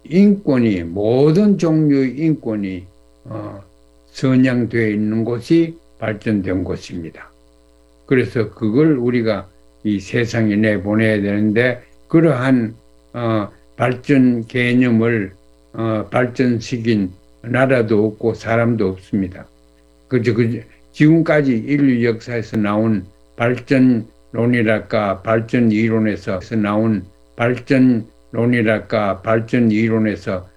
인권이 모든 종류의 인권이 선양되어 있는 곳이 발전된 곳입니다. 그래서 그걸 우리가 이 세상에 내보내야 되는데 그러한 발전 개념을 발전시킨 나라도 없고 사람도 없습니다. 지금까지 인류 역사에서 나온 발전론이랄까 발전 이론에서 나온 발전론이랄까 발전 이론에서